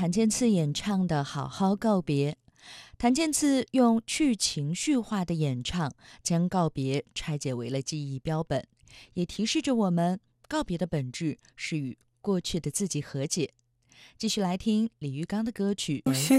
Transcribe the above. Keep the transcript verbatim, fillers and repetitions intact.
谭健次演唱的《好好告别》。谭健次用去情绪化的演唱，将告别拆解为了记忆标本，也提示着我们告别的本质是与过去的自己和解。继续来听李玉刚的歌曲《